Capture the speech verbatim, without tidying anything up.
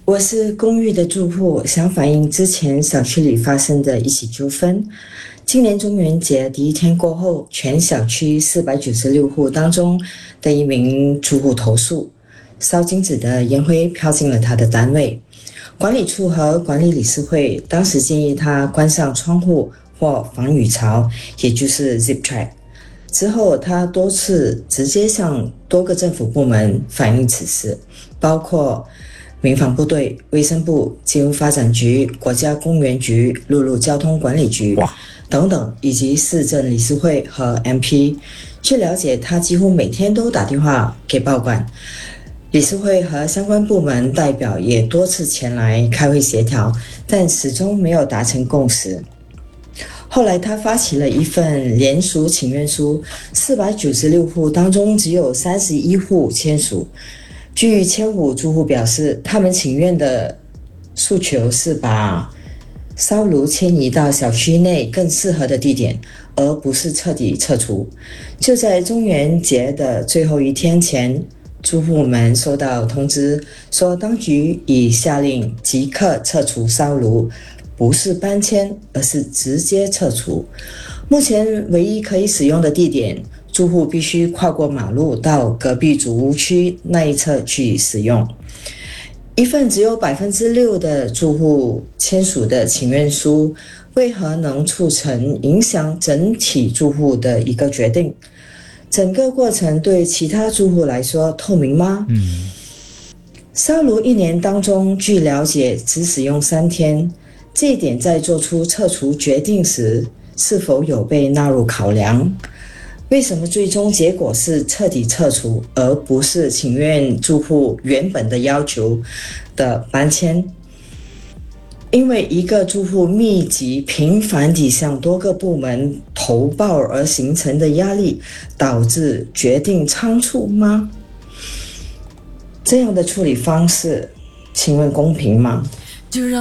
我是公寓的住户，想反映之前小区里发生的一起纠纷。今年中元节第一天过后，全小区四百九十六户当中的一名住户投诉，烧金纸的烟灰飘进了他的单位。管理处和管理理事会当时建议他关上窗户或防雨槽，也就是 zip trap。之后，他多次直接向多个政府部门反映此事，包括民防部队、卫生部、金融发展局、国家公园局、陆路交通管理局等等，以及市政理事会和 M P。据了解，他几乎每天都打电话给报馆。理事会和相关部门代表也多次前来开会协调，但始终没有达成共识。后来他发起了一份联署请愿书，四百九十六户当中只有三十一户签署。据千户住户表示，他们请愿的诉求是把烧炉迁移到小区内更适合的地点，而不是彻底撤除。就在中元节的最后一天前，住户们收到通知，说当局已下令即刻撤除烧炉，不是搬迁，而是直接撤除。目前唯一可以使用的地点，住户必须跨过马路到隔壁主屋区那一侧去使用。一份只有百分之六的住户签署的请愿书，为何能促成影响整体住户的一个决定？整个过程对其他住户来说透明吗？ 嗯， 烧炉一年当中，据了解只使用三天，这一点在做出撤除决定时是否有被纳入考量？为什么最终结果是彻底撤除，而不是请愿住户原本的要求的搬迁？因为一个住户密集频繁地向多个部门投报而形成的压力，导致决定仓促吗？这样的处理方式，请问公平吗？ 就让